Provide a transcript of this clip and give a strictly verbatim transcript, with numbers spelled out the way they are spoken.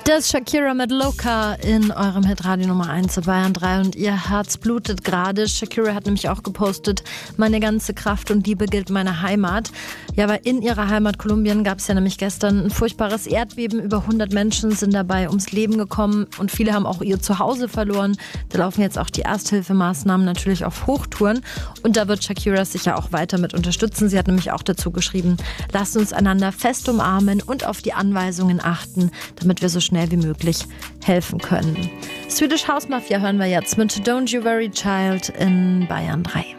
Das ist Shakira mit Loca in eurem Hitradio Nummer eins zu Bayern drei und ihr Herz blutet gerade. Shakira hat nämlich auch gepostet, meine ganze Kraft und Liebe gilt meiner Heimat. Ja, weil in ihrer Heimat Kolumbien gab es ja nämlich gestern ein furchtbares Erdbeben. Über hundert Menschen sind dabei ums Leben gekommen und viele haben auch ihr Zuhause verloren. Da laufen jetzt auch die Ersthilfemaßnahmen natürlich auf Hochtouren und da wird Shakira sicher auch weiter mit unterstützen. Sie hat nämlich auch dazu geschrieben, lasst uns einander fest umarmen und auf die Anweisungen achten, damit wir so schnell wie möglich helfen können. Swedish House Mafia hören wir jetzt mit Don't You Worry Child in Bayern drei.